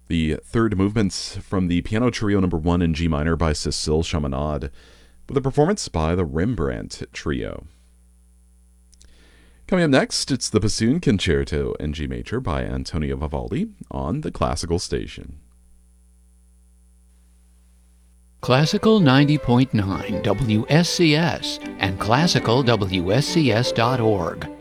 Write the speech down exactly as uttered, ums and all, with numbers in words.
The third movement's from the Piano Trio Number one in G minor by Cécile Chaminade, with a performance by the Rembrandt Trio. Coming up next, it's the Bassoon Concerto in G major by Antonio Vivaldi on the Classical Station. Classical ninety point nine W S C S and classical W S C S dot org.